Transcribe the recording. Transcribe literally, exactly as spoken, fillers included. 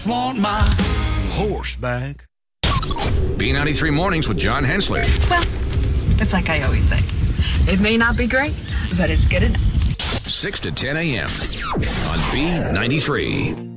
just want my horse back. B ninety-three Mornings with John Hensler. Well, it's like I always say. It may not be great, but it's good enough. six to ten a.m. on B ninety-three.